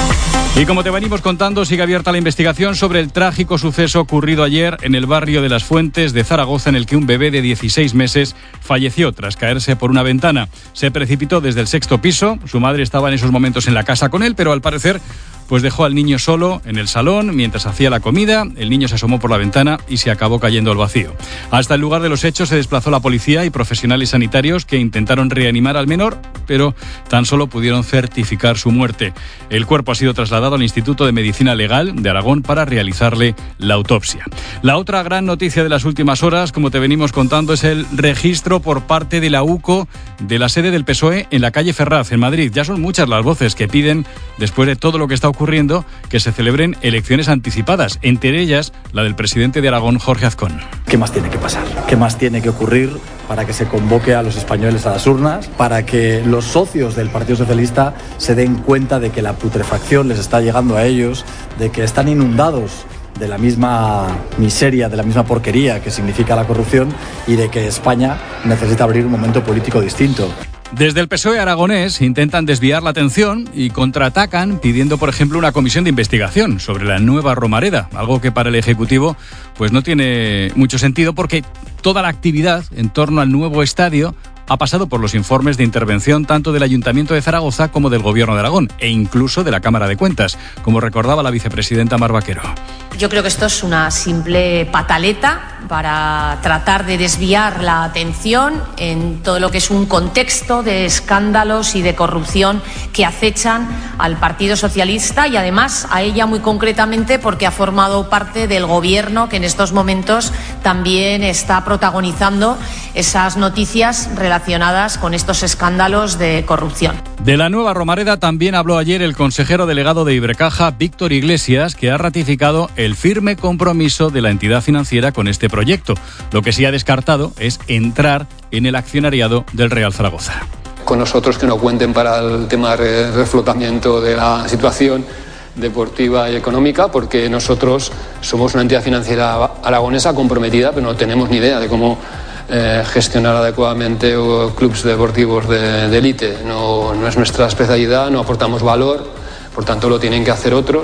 Speaker 10: Y como te venimos contando, sigue abierta la investigación sobre el trágico suceso ocurrido ayer en el barrio de Las Fuentes de Zaragoza, en el que un bebé de 16 meses falleció tras caerse por una ventana. Se precipitó desde el 6º piso, su madre estaba en esos momentos en la casa con él, pero al parecer pues dejó al niño solo en el salón mientras hacía la comida. El niño se asomó por la ventana y se acabó cayendo al vacío. Hasta el lugar de los hechos se desplazó la policía y profesionales sanitarios que intentaron reanimar al menor, pero tan solo pudieron certificar su muerte. El cuerpo ha sido trasladado al Instituto de Medicina Legal de Aragón para realizarle la autopsia. La otra gran noticia de las últimas horas, como te venimos contando, es el registro por parte de la UCO de la sede del PSOE en la calle Ferraz, en Madrid. Ya son muchas las voces que piden, después de todo lo que está ocurriendo, que se celebren elecciones anticipadas, entre ellas la del presidente de Aragón, Jorge Azcón.
Speaker 27: ¿Qué más tiene que pasar? ¿Qué más tiene que ocurrir para que se convoque a los españoles a las urnas, para que los socios del Partido Socialista se den cuenta de que la putrefacción les está llegando a ellos, de que están inundados de la misma miseria, de la misma porquería que significa la corrupción, y de que España necesita abrir un momento político distinto?
Speaker 10: Desde el PSOE aragonés intentan desviar la atención y contraatacan pidiendo, por ejemplo, una comisión de investigación sobre la nueva Romareda, algo que para el Ejecutivo pues no tiene mucho sentido, porque toda la actividad en torno al nuevo estadio ha pasado por los informes de intervención tanto del Ayuntamiento de Zaragoza como del Gobierno de Aragón, e incluso de la Cámara de Cuentas, como recordaba la vicepresidenta Mar Vaquero.
Speaker 28: Yo creo que esto es una simple pataleta para tratar de desviar la atención en todo lo que es un contexto de escándalos y de corrupción que acechan al Partido Socialista, y además a ella muy concretamente porque ha formado parte del Gobierno que en estos momentos también está protagonizando esas noticias relacionadas con estos escándalos de corrupción.
Speaker 10: De la nueva Romareda también habló ayer el consejero delegado de Ibercaja, Víctor Iglesias, que ha ratificado el firme compromiso de la entidad financiera con este proyecto. Lo que sí ha descartado es entrar en el accionariado del Real Zaragoza.
Speaker 29: Con nosotros que no cuenten para el tema de reflotamiento de la situación deportiva y económica, porque nosotros somos una entidad financiera aragonesa comprometida, pero no tenemos ni idea de cómo gestionar adecuadamente clubes deportivos de élite. No es nuestra especialidad, no aportamos valor, por tanto lo tienen que hacer otros.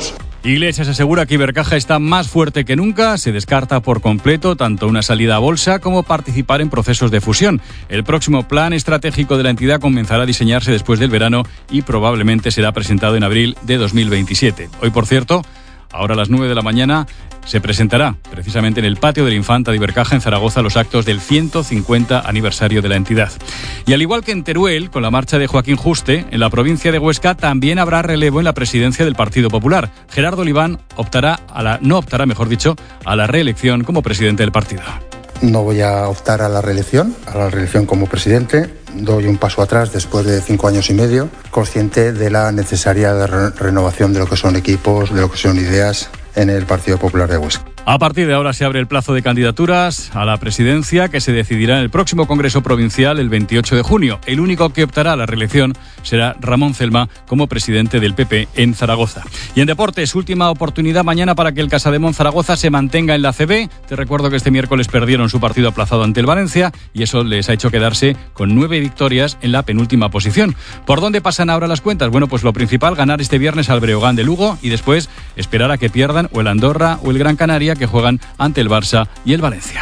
Speaker 10: Iglesias asegura que Ibercaja está más fuerte que nunca, se descarta por completo tanto una salida a bolsa como participar en procesos de fusión. El próximo plan estratégico de la entidad comenzará a diseñarse después del verano y probablemente será presentado en abril de 2027. Hoy, por cierto, ahora a las 9 de la mañana se presentará precisamente en el patio de la Infanta de Ibercaja en Zaragoza los actos del 150 aniversario de la entidad. Y al igual que en Teruel, con la marcha de Joaquín Juste, en la provincia de Huesca también habrá relevo en la presidencia del Partido Popular. Gerardo Oliván no optará a la reelección como presidente del partido.
Speaker 5: No voy a optar a la reelección como presidente. Doy un paso atrás después de 5 años y medio, consciente de la necesaria renovación de lo que son equipos, de lo que son ideas en el Partido Popular de Huesca.
Speaker 10: A partir de ahora se abre el plazo de candidaturas a la presidencia que se decidirá en el próximo Congreso Provincial el 28 de junio. El único que optará a la reelección será Ramón Celma como presidente del PP en Zaragoza. Y en deportes, última oportunidad mañana para que el Casademón Zaragoza se mantenga en la CB. Te recuerdo que este miércoles perdieron su partido aplazado ante el Valencia y eso les ha hecho quedarse con 9 victorias en la penúltima posición. ¿Por dónde pasan ahora las cuentas? Bueno, pues lo principal, ganar este viernes al Breogán de Lugo y después esperar a que pierdan o el Andorra o el Gran Canaria, que juegan ante el Barça y el Valencia.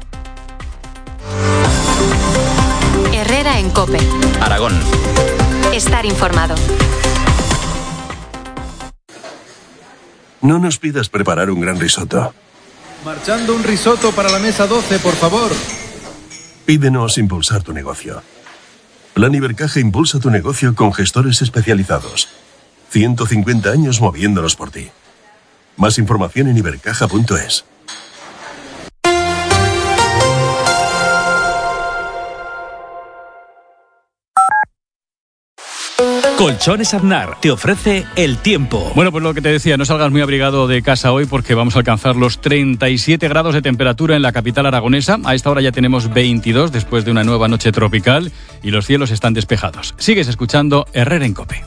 Speaker 13: Herrera en COPE.
Speaker 1: Aragón.
Speaker 13: Estar informado.
Speaker 11: No nos pidas preparar un gran risotto.
Speaker 12: Marchando un risotto para la mesa 12, por favor.
Speaker 11: Pídenos impulsar tu negocio. Plan Ibercaja impulsa tu negocio con gestores especializados. 150 años moviéndonos por ti. Más información en ibercaja.es.
Speaker 16: Colchones Aznar te ofrece el tiempo.
Speaker 10: Bueno, pues lo que te decía, no salgas muy abrigado de casa hoy porque vamos a alcanzar los 37 grados de temperatura en la capital aragonesa. A esta hora ya tenemos 22 después de una nueva noche tropical y los cielos están despejados. Sigues escuchando Herrera en COPE.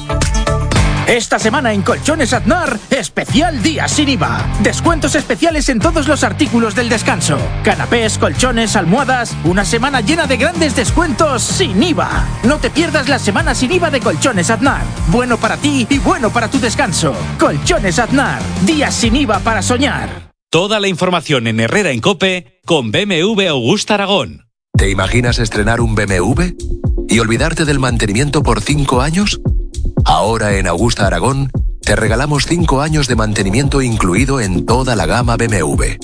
Speaker 17: Esta semana en Colchones Aznar, especial día sin IVA. Descuentos especiales en todos los artículos del descanso. Canapés, colchones, almohadas. Una semana llena de grandes descuentos sin IVA. No te pierdas la semana sin IVA de Colchones Aznar. Bueno para ti y bueno para tu descanso. Colchones Aznar. Días sin IVA para soñar.
Speaker 16: Toda la información en Herrera en COPE con BMW Augusta Aragón.
Speaker 18: ¿Te imaginas estrenar un BMW y olvidarte del mantenimiento por 5 años? Ahora en Augusta Aragón te regalamos 5 años de mantenimiento incluido en toda la gama BMW.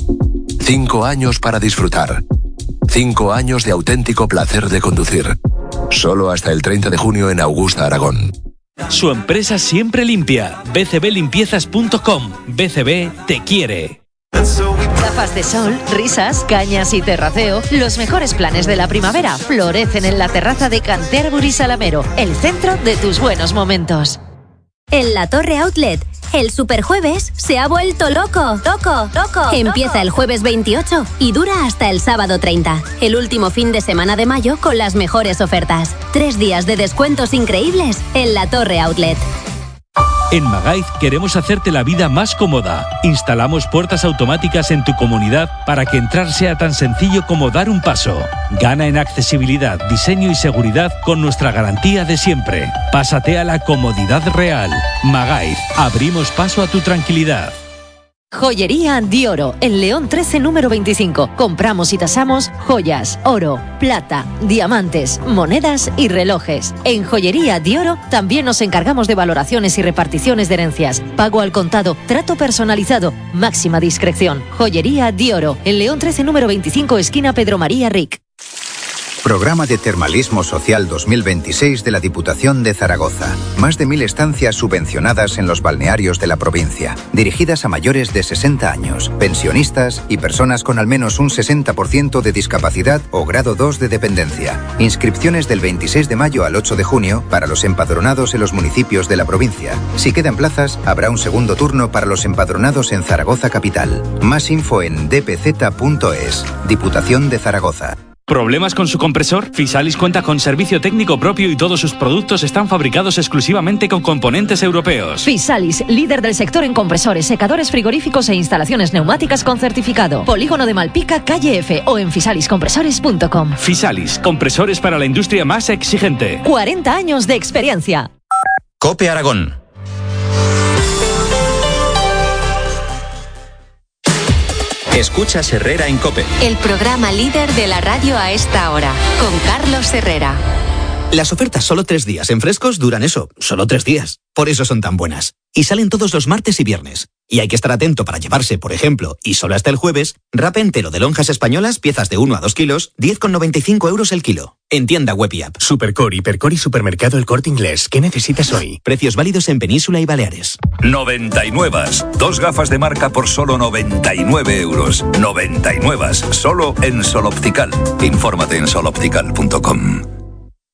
Speaker 18: 5 años para disfrutar. 5 años de auténtico placer de conducir. Solo hasta el 30 de junio en Augusta Aragón.
Speaker 16: Su empresa siempre limpia. bcblimpiezas.com. BCB te quiere.
Speaker 19: Gafas de sol, risas, cañas y terraceo. Los mejores planes de la primavera florecen en la terraza de Canterbury Salamero, el centro de tus buenos momentos.
Speaker 20: En la Torre Outlet, el Superjueves se ha vuelto loco. Empieza el jueves 28 y dura hasta el sábado 30. El último fin de semana de mayo con las mejores ofertas. 3 días de descuentos increíbles en la Torre Outlet.
Speaker 16: En Magaiz queremos hacerte la vida más cómoda. Instalamos puertas automáticas en tu comunidad para que entrar sea tan sencillo como dar un paso. Gana en accesibilidad, diseño y seguridad con nuestra garantía de siempre. Pásate a la comodidad real. Magaiz, abrimos paso a tu tranquilidad.
Speaker 19: Joyería Dioro, en León 13, número 25. Compramos y tasamos joyas, oro, plata, diamantes, monedas y relojes. En Joyería Dioro también nos encargamos de valoraciones y reparticiones de herencias. Pago al contado, trato personalizado, máxima discreción. Joyería Dioro, en León 13, número 25, esquina Pedro María Ric.
Speaker 21: Programa de Termalismo Social 2026 de la Diputación de Zaragoza. Más de 1000 estancias subvencionadas en los balnearios de la provincia, dirigidas a mayores de 60 años, pensionistas y personas con al menos un 60% de discapacidad o grado 2 de dependencia. Inscripciones del 26 de mayo al 8 de junio para los empadronados en los municipios de la provincia. Si quedan plazas, habrá un segundo turno para los empadronados en Zaragoza Capital. Más info en dpz.es. Diputación de Zaragoza.
Speaker 16: ¿Problemas con su compresor? Fisalis cuenta con servicio técnico propio y todos sus productos están fabricados exclusivamente con componentes europeos.
Speaker 19: Fisalis, líder del sector en compresores, secadores frigoríficos e instalaciones neumáticas con certificado. Polígono de Malpica, calle F o en fisaliscompresores.com.
Speaker 16: Fisalis, compresores para la industria más exigente.
Speaker 19: 40 años de experiencia.
Speaker 1: COPE Aragón. Escuchas Herrera en COPE.
Speaker 13: El programa líder de la radio a esta hora, con Carlos Herrera.
Speaker 2: Las ofertas solo 3 días en Frescos duran eso, solo 3 días. Por eso son tan buenas. Y salen todos los martes y viernes. Y hay que estar atento para llevarse, por ejemplo, y solo hasta el jueves, wrap entero de lonjas españolas, piezas de 1 a 2 kilos, 10,95 euros el kilo. En tienda web y app.
Speaker 4: Supercore, Hipercore y Supermercado El Corte Inglés. ¿Qué necesitas hoy?
Speaker 2: Precios válidos en Península y Baleares.
Speaker 6: 99. 2 gafas de marca por solo 99 euros. 99. Solo en Sol Optical. Infórmate en soloptical.com.